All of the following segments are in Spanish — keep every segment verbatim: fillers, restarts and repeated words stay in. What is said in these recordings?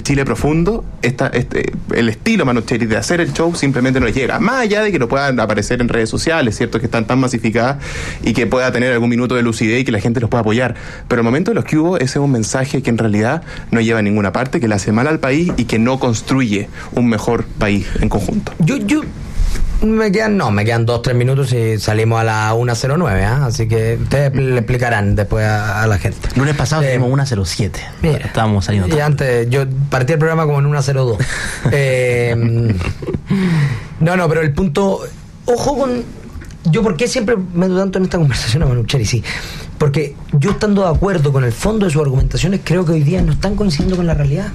Chile profundo, esta, este, el estilo Manucheri de hacer el show simplemente no les llega. Más allá de que no puedan aparecer en redes sociales, ¿cierto? Que están tan masificadas y que pueda tener algún minuto de lucidez y que la gente los pueda apoyar. Pero el momento de los que hubo, ese es un mensaje que en realidad no lleva a ninguna parte, que le hace mal al país y que no construye un mejor país en conjunto. Yo, yo... Me quedan, no, me quedan dos, tres minutos y salimos a la una cero nueve, ¿eh? Así que ustedes le explicarán después a, a la gente. El lunes pasado salimos eh, una cero siete. Mira, estábamos saliendo. Y antes, yo partí el programa como en una cero dos. eh, no, no, pero el punto, ojo con, yo por qué siempre me meto tanto en esta conversación a Manucheri, sí, porque yo estando de acuerdo con el fondo de sus argumentaciones, creo que hoy día no están coincidiendo con la realidad.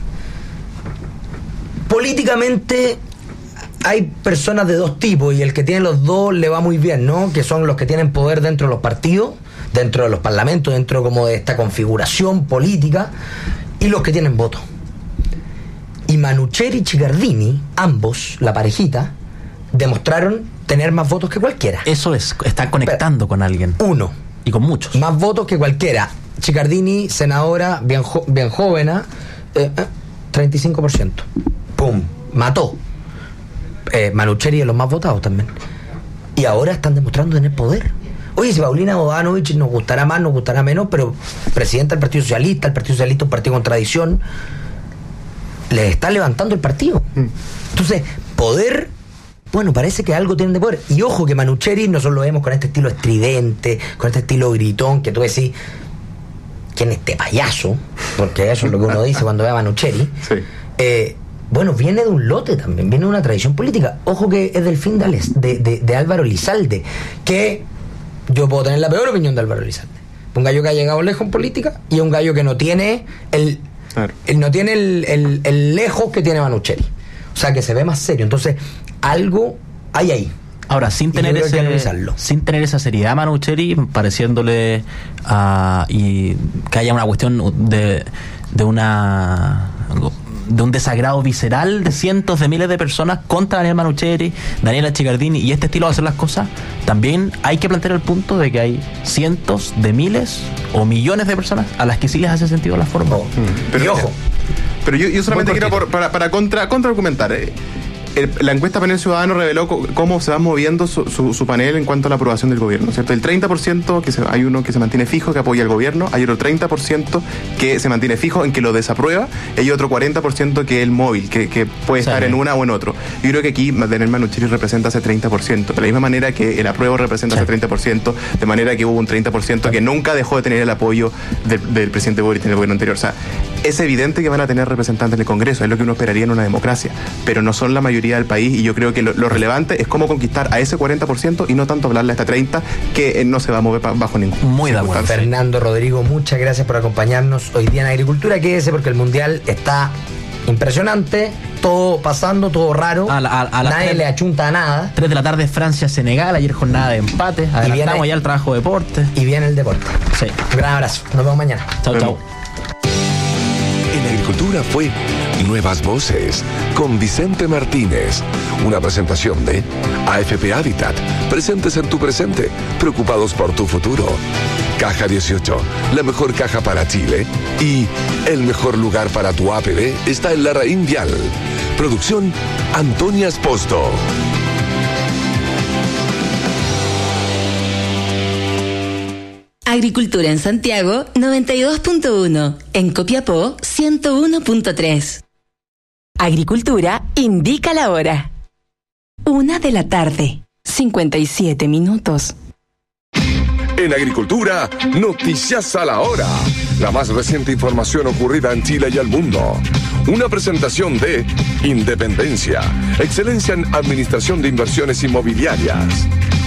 Políticamente hay personas de dos tipos y el que tiene los dos le va muy bien, ¿no? Que son los que tienen poder dentro de los partidos, dentro de los parlamentos, dentro como de esta configuración política, y los que tienen votos. Y Manucheri y Ciccardini, ambos, la parejita, demostraron tener más votos que cualquiera. Eso es, están conectando Pero, con alguien. Uno. Y con muchos. Más votos que cualquiera. Ciccardini, senadora, bien, jo- bien joven, eh, eh, treinta y cinco por ciento. ¡Pum! Mató. Eh, Manucheri es los más votados también. Y ahora están demostrando tener poder. Oye, si Paulina Bodanovich nos gustará más, nos gustará menos, pero presidenta del Partido Socialista, el Partido Socialista es un partido con tradición, le está levantando el partido. Entonces, poder, bueno, parece que algo tienen de poder. Y ojo que Manucheri nosotros lo vemos con este estilo estridente, con este estilo gritón, que tú decís, ¿quién es este payaso? Porque eso es lo que uno dice cuando ve a Manucheri. Sí. Eh, Bueno, viene de un lote también, viene de una tradición política. Ojo que es del fin de, de, de, de Álvaro Elizalde, que yo puedo tener la peor opinión de Álvaro Elizalde. Un gallo que ha llegado lejos en política y un gallo que no tiene el, claro. el no tiene el, el, el lejos que tiene Manucheri. O sea, que se ve más serio. Entonces, algo hay ahí. Ahora, sin tener ese, que sin tener esa seriedad Manucheri, pareciéndole uh, y que haya una cuestión de, de una... de un desagrado visceral de cientos de miles de personas contra Daniel Manucheri, Daniela Ciccardini y este estilo de hacer las cosas, también hay que plantear el punto de que hay cientos de miles o millones de personas a las que sí les hace sentido la forma. Oh. Pero, y ojo, pero yo, yo solamente quiero por, para, para contra, contra argumentar. Eh. El, la encuesta Panel Ciudadano reveló co- cómo se va moviendo su, su, su panel en cuanto a la aprobación del gobierno, ¿cierto? El treinta por ciento, que se, hay uno que se mantiene fijo, que apoya al gobierno, hay otro treinta por ciento que se mantiene fijo en que lo desaprueba, y hay otro cuarenta por ciento que es el móvil, que, que puede estar sí. en una o en otro. Yo creo que aquí Daniel Manucheri representa ese treinta por ciento, de la misma manera que el apruebo representa sí. ese treinta por ciento, de manera que hubo un treinta por ciento que nunca dejó de tener el apoyo de, del presidente Boric en el gobierno anterior. O sea, es evidente que van a tener representantes en el Congreso, es lo que uno esperaría en una democracia, pero no son la mayoría del país, y yo creo que lo, lo relevante es cómo conquistar a ese cuarenta por ciento y no tanto hablarle a esta treinta por ciento que eh, no se va a mover pa, bajo ningún Muy de acuerdo. Fernando, Rodrigo, muchas gracias por acompañarnos hoy día en Agricultura. Quédese porque el Mundial está impresionante, todo pasando, todo raro, a la, a, a nadie tres, le achunta a nada. tres de la tarde Francia-Senegal, ayer jornada de empate, adelantamos ya el trabajo de deporte. Y viene el deporte. Sí. Un gran abrazo, nos vemos mañana. Chao, chao. En Agricultura fue Nuevas Voces con Vicente Martínez. Una presentación de A F P Habitat. Presentes en tu presente, preocupados por tu futuro. Caja dieciocho, la mejor caja para Chile. Y el mejor lugar para tu A P B está en Larraín Vial. Producción Antonia Esposto. Agricultura en Santiago noventa y dos punto uno, en Copiapó ciento uno punto tres. Agricultura indica la hora. Una de la tarde, cincuenta y siete minutos. En Agricultura, noticias a la hora. La más reciente información ocurrida en Chile y al mundo. Una presentación de Independencia, excelencia en administración de inversiones inmobiliarias.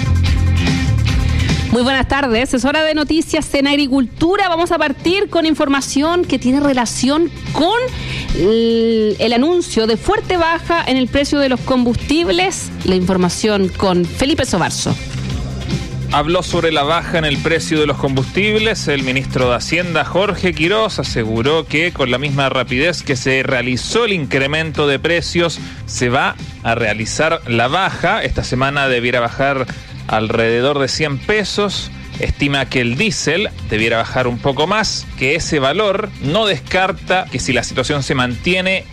Muy buenas tardes, es hora de noticias en Agricultura. Vamos a partir con información que tiene relación con el, el anuncio de fuerte baja en el precio de los combustibles. La información con Felipe Sobarzo. Habló sobre la baja en el precio de los combustibles. El ministro de Hacienda, Jorge Quirós, aseguró que con la misma rapidez que se realizó el incremento de precios, se va a realizar la baja. Esta semana debiera bajar alrededor de cien pesos. Estima que el diésel debiera bajar un poco más, que ese valor no descarta que si la situación se mantiene